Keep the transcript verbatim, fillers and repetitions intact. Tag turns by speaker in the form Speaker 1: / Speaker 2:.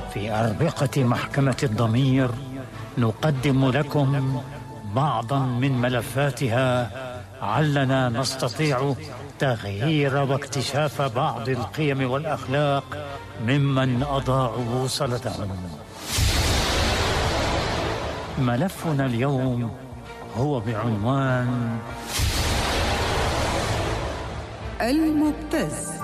Speaker 1: في أربقة محكمة الضمير نقدم لكم بعضا من ملفاتها علنا نستطيع تغيير واكتشاف بعض القيم والأخلاق ممن أضاعوا صلتهم. ملفنا اليوم هو بعنوان
Speaker 2: المبتز.